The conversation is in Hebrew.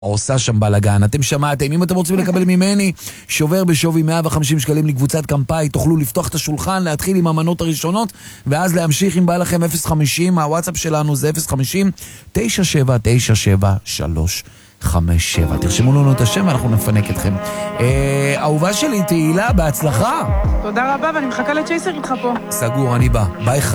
עושה שם בלגן. אתם שמעתם, אם אתם רוצים לקבל ממני שובר בשווי 150 שקלים לקבוצת קמפאי, תוכלו לפתוח את השולחן, להתחיל עם המנות הראשונות, ואז להמשיך אם בא לכם 050, הוואטסאפ שלנו זה 050-9797-357. תרשמו לנו את השם ואנחנו נפנק אתכם. אהובה שלי, תהילה, בהצלחה. תודה רבה, ואני מחכה לצ'ייסר איתך פה. סגור, אני בא. ביי.